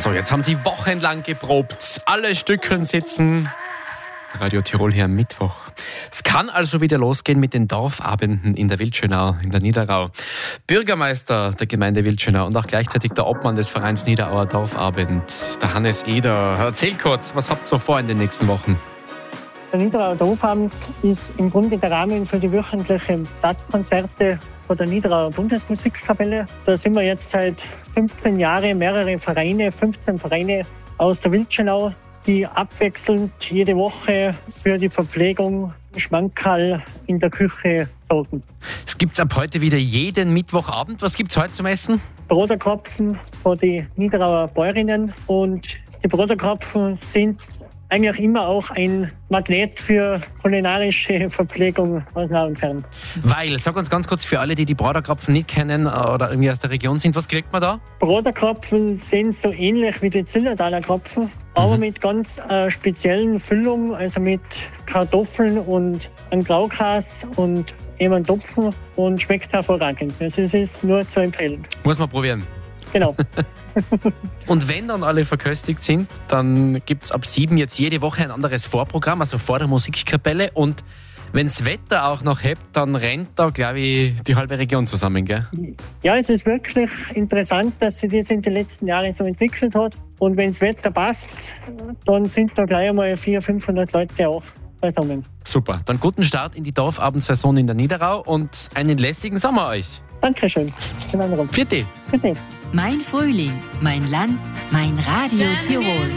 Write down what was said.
So, jetzt haben Sie wochenlang geprobt. Alle Stückeln sitzen. Radio Tirol hier am Mittwoch. Es kann also wieder losgehen mit den Dorfabenden in der Wildschönau, in der Niederau. Bürgermeister der Gemeinde Wildschönau und auch gleichzeitig der Obmann des Vereins Niederauer Dorfabend, der Hannes Eder. Erzähl kurz, was habt ihr so vor in den nächsten Wochen? Der Niederauer Dorfabend ist im Grunde der Rahmen für die wöchentlichen Platzkonzerte von der Niederauer Bundesmusikkapelle. Da sind wir jetzt seit 15 Jahren mehrere Vereine, 15 Vereine aus der Wildschönau, die abwechselnd jede Woche für die Verpflegung Schmankerl in der Küche sorgen. Es gibt's ab heute wieder jeden Mittwochabend. Was gibt's heute zum Essen? Broterkropfen von den Niederauer Bäuerinnen. Und die Broterkropfen sind eigentlich immer auch ein Magnet für kulinarische Verpflegung aus nah und fern. Weil, sag uns ganz kurz für alle, die die Broterkropfen nicht kennen oder irgendwie aus der Region sind, was kriegt man da? Broterkropfen sind so ähnlich wie die Zillertaler Kropfen, aber mit ganz speziellen Füllung, also mit Kartoffeln und einem Graukäse und eben einem Topfen und schmeckt hervorragend. Also es ist nur zu empfehlen. Muss man probieren. Genau. Und wenn dann alle verköstigt sind, dann gibt es ab 7 jetzt jede Woche ein anderes Vorprogramm, also vor der Musikkapelle. Und wenn das Wetter auch noch hebt, dann rennt da, glaube ich, die halbe Region zusammen, gell? Ja, es ist wirklich interessant, dass sich das in den letzten Jahren so entwickelt hat. Und wenn das Wetter passt, dann sind da gleich einmal 400-500 Leute auch beisammen. Super, dann guten Start in die Dorfabendsaison in der Niederau und einen lässigen Sommer euch. Dankeschön. Vierte. Bitte. Mein Frühling, mein Land, mein Radio Tirol.